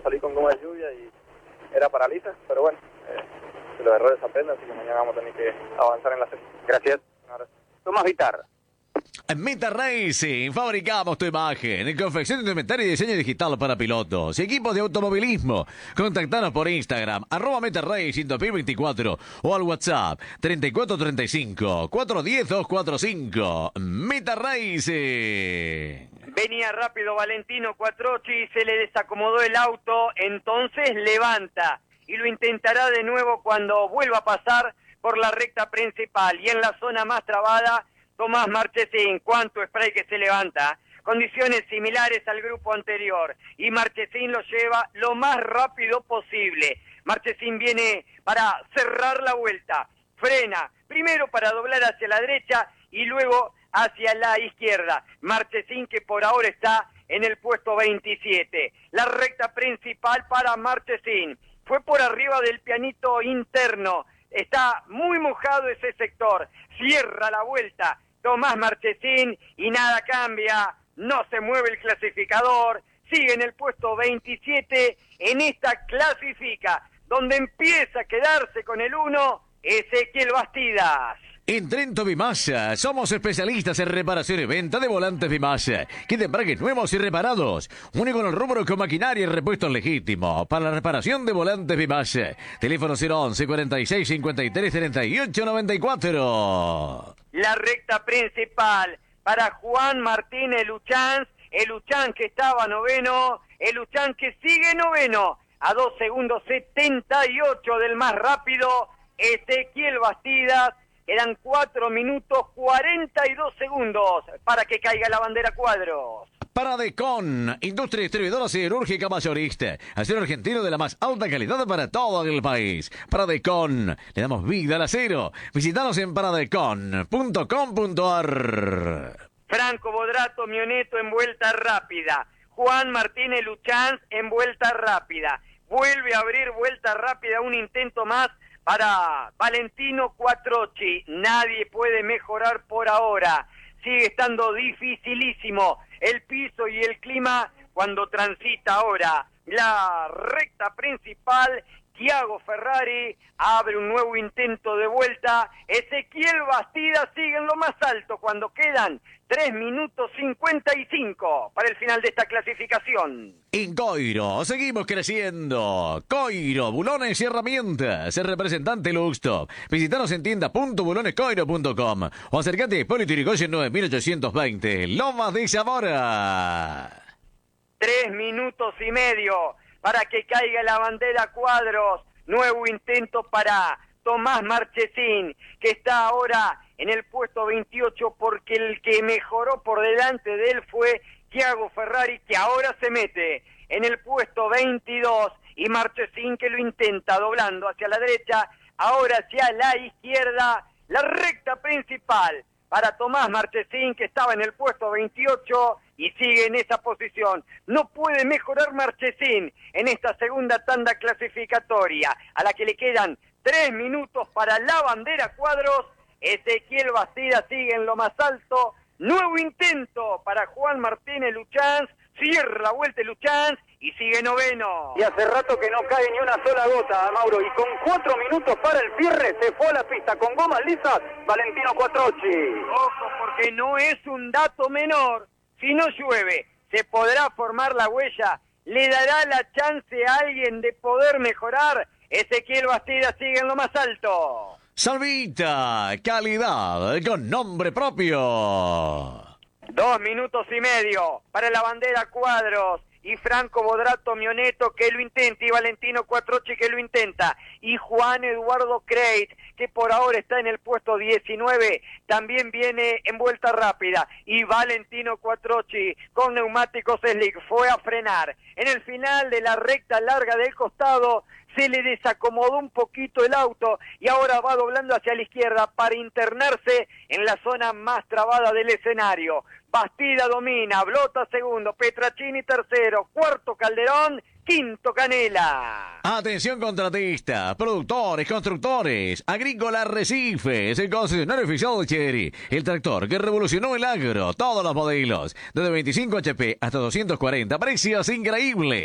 salí con goma de lluvia y era paraliza, pero bueno, de los errores se aprenden, así que mañana vamos a tener que avanzar en la serie. Gracias. Tomás Vitar. En Meta Racing fabricamos tu imagen. En confección de indumentaria y diseño digital para pilotos y equipos de automovilismo. Contactanos por Instagram, @Meta Racing 2024 o al WhatsApp 3435 410 245. Meta Racing. Venía rápido Valentino Quattrocchi, se le desacomodó el auto, entonces levanta y lo intentará de nuevo cuando vuelva a pasar por la recta principal y en la zona más trabada. Tomás Marchesín, cuánto spray que se levanta, condiciones similares al grupo anterior, y Marchesín lo lleva lo más rápido posible. Marchesín viene para cerrar la vuelta, frena, primero para doblar hacia la derecha y luego hacia la izquierda. Marchesín que por ahora está en el puesto 27. La recta principal para Marchesín, fue por arriba del pianito interno, está muy mojado ese sector, cierra la vuelta. Tomás Marchesín y nada cambia, no se mueve el clasificador, sigue en el puesto 27, en esta clasifica, donde empieza a quedarse con el 1, Ezequiel Bastidas. En Trento Bimasa somos especialistas en reparación y venta de volantes Bimasa, kit de embragues nuevos y reparados, único en el rubro con maquinaria y repuestos legítimos para la reparación de volantes Bimasa. Teléfono 011 46 53 38 94. La recta principal para Juan Martínez Luchans, el Luchán que estaba noveno, el Luchán que sigue noveno, a 2 segundos 78 del más rápido, Ezequiel Bastidas. Quedan 4 minutos 42 segundos para que caiga la bandera Cuadros. Paradecon, industria distribuidora siderúrgica mayorista. Acero argentino de la más alta calidad para todo el país. Paradecon, le damos vida al acero. Visítanos en paradecon.com.ar. Franco Bodrato Mioneto en vuelta rápida. Juan Martínez Luchans en vuelta rápida. Vuelve a abrir vuelta rápida, un intento más para Valentino Quattrocchi. Nadie puede mejorar por ahora. Sigue estando dificilísimo el piso y el clima cuando transita ahora la recta principal. Thiago Ferrari abre un nuevo intento de vuelta. Ezequiel Bastidas sigue en lo más alto cuando quedan 3 minutos 55 para el final de esta clasificación. En Coiro, seguimos creciendo. Coiro, bulones y herramientas. El representante Luxtop. Visítanos en tienda.bulonescoiro.com o acércate a Hipólito Yrigoyen 9820, Lomas de Zamora. 3 minutos y medio para que caiga la bandera Cuadros. Nuevo intento para Tomás Marchesín, que está ahora en el puesto 28 porque el que mejoró por delante de él fue Thiago Ferrari, que ahora se mete en el puesto 22, y Marchesín que lo intenta doblando hacia la derecha, ahora hacia la izquierda. La recta principal para Tomás Marchesín, que estaba en el puesto 28 y sigue en esa posición. No puede mejorar Marchesín en esta segunda tanda clasificatoria, a la que le quedan 3 minutos para la bandera Cuadros. Ezequiel Bastidas sigue en lo más alto. Nuevo intento para Juan Martínez Luchans. Cierra la vuelta Luchans y sigue noveno. Y hace rato que no cae ni una sola gota, Mauro. Y con 4 minutos para el cierre se fue a la pista con gomas lisas Valentino Quattrocchi. Ojo, porque no es un dato menor. Si no llueve, se podrá formar la huella. ¿Le dará la chance a alguien de poder mejorar? Ezequiel Bastidas sigue en lo más alto. Salvita, calidad con nombre propio. 2 minutos y medio para la bandera Cuadros. Y Franco Bodrato Mioneto que lo intenta, y Valentino Quattrocchi que lo intenta, y Juan Eduardo Creit, que por ahora está en el puesto 19, también viene en vuelta rápida, y Valentino Quattrocchi con neumáticos slick fue a frenar. En el final de la recta larga del costado se le desacomodó un poquito el auto y ahora va doblando hacia la izquierda para internarse en la zona más trabada del escenario. Bastida domina, Blota segundo, Petracini tercero, cuarto Calderón, quinto Canela. Atención contratistas, productores, constructores, Agrícola Arrecifes, el concesionario oficial de Chery, el tractor que revolucionó el agro, todos los modelos, desde 25 HP hasta 240, precios increíbles.